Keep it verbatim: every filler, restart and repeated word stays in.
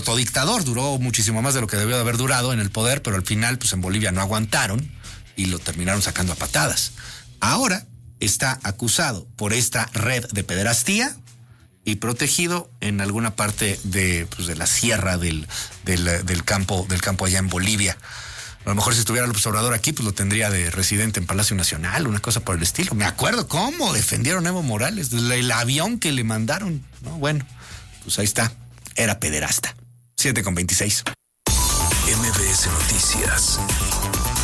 protodictador, duró muchísimo más de lo que debió de haber durado en el poder, pero al final, pues en Bolivia no aguantaron y lo terminaron sacando a patadas. Ahora está acusado por esta red de pederastía y protegido en alguna parte de, pues, de la sierra del, del, del campo, del campo allá en Bolivia. A lo mejor si estuviera López Obrador aquí, pues lo tendría de residente en Palacio Nacional, una cosa por el estilo. Me acuerdo cómo defendieron a Evo Morales, el, el avión que le mandaron, ¿no? Bueno, pues ahí está, era pederasta. siete con veintiséis. M B S Noticias